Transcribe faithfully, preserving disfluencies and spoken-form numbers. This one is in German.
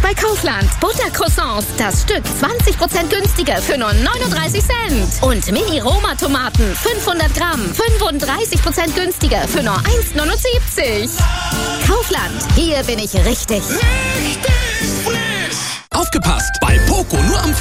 bei Kaufland. Buttercroissants, das Stück zwanzig Prozent günstiger für nur neununddreißig Cent. Und Mini-Roma-Tomaten, fünfhundert Gramm, fünfunddreißig Prozent günstiger für nur eins neunundsiebzig. Kaufland, hier bin ich richtig. Richtig frisch! Aufgepasst! Bei Poco nur am